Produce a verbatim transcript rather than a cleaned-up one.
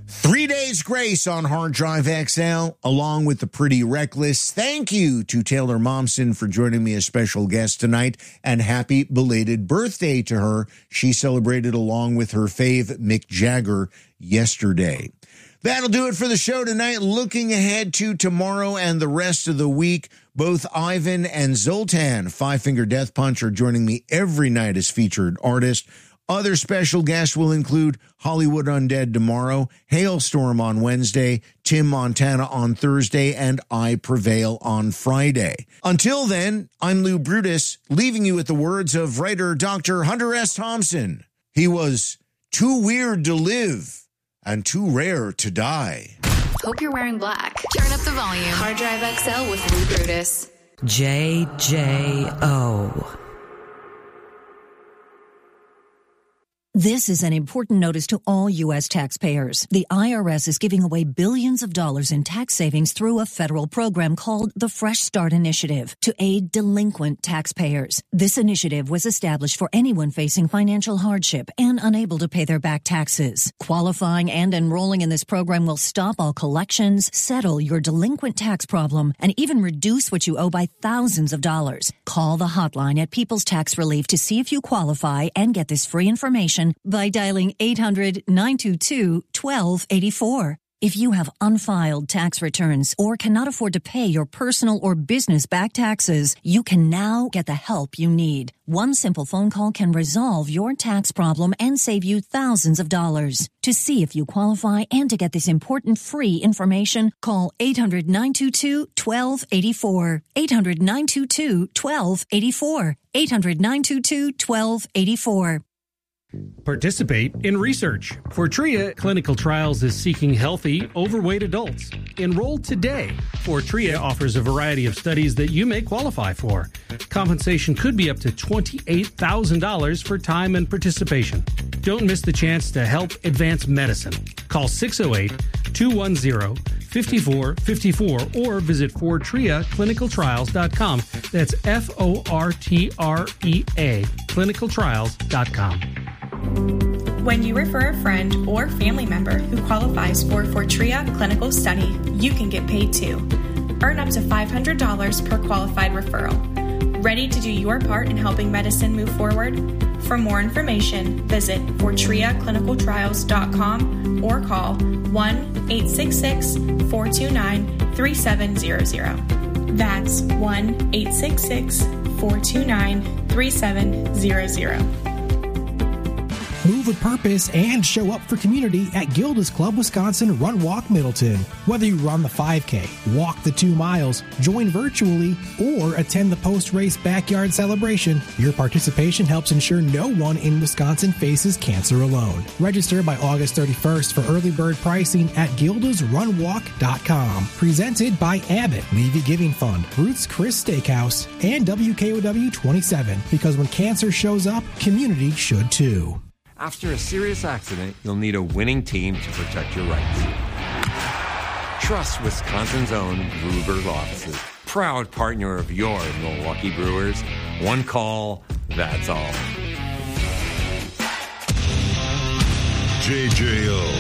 Three days grace on Hard Drive X L, along with the Pretty Reckless. Thank you to Taylor Momsen for joining me as special guest tonight, and happy belated birthday to her. She celebrated along with her fave, Mick Jagger, yesterday. That'll do it for the show tonight. Looking ahead to tomorrow and the rest of the week, both Ivan and Zoltan, Five Finger Death Punch, are joining me every night as featured artists. Other special guests will include Hollywood Undead tomorrow, Hailstorm on Wednesday, Tim Montana on Thursday, and I Prevail on Friday. Until then, I'm Lou Brutus, leaving you with the words of writer Doctor Hunter S. Thompson. He was too weird to live and too rare to die. Hope you're wearing black. Turn up the volume. Hard Drive X L with Lou Brutus. J J O. This is an important notice to all U S taxpayers. The I R S is giving away billions of dollars in tax savings through a federal program called the Fresh Start Initiative to aid delinquent taxpayers. This initiative was established for anyone facing financial hardship and unable to pay their back taxes. Qualifying and enrolling in this program will stop all collections, settle your delinquent tax problem, and even reduce what you owe by thousands of dollars. Call the hotline at People's Tax Relief to see if you qualify and get this free information by dialing eight hundred, nine two two, one two eight four. If you have unfiled tax returns or cannot afford to pay your personal or business back taxes, you can now get the help you need. One simple phone call can resolve your tax problem and save you thousands of dollars. To see if you qualify and to get this important free information, call eight hundred, nine two two, one two eight four. eight hundred, nine two two, one two eight four. eight hundred, nine two two, one two eight four. Participate in research. Fortrea Clinical Trials is seeking healthy, overweight adults. Enroll today. Fortrea offers a variety of studies that you may qualify for. Compensation could be up to twenty-eight thousand dollars for time and participation. Don't miss the chance to help advance medicine. Call six oh eight, two one zero, five four five four or visit fortrea clinical trials dot com. That's F O R T R E A, clinical trials dot com. When you refer a friend or family member who qualifies for Fortrea Clinical Study, you can get paid too. Earn up to five hundred dollars per qualified referral. Ready to do your part in helping medicine move forward? For more information, visit fortrea clinical trials dot com or call one eight six six, four two nine, three seven zero zero. That's one eight six six, four two nine, three seven zero zero. Move with purpose and show up for community at Gilda's Club Wisconsin Run Walk Middleton. Whether you run the five K, walk the two miles, join virtually, or attend the post-race backyard celebration, your participation helps ensure no one in Wisconsin faces cancer alone. Register by August thirty-first for early bird pricing at gildas run walk dot com. Presented by Abbott, Levy Giving Fund, Ruth's Chris Steakhouse, and W K O W twenty-seven. Because when cancer shows up, community should too. After a serious accident, you'll need a winning team to protect your rights. Trust Wisconsin's own Ruber Law Offices, proud partner of your Milwaukee Brewers. One call, that's all. J J O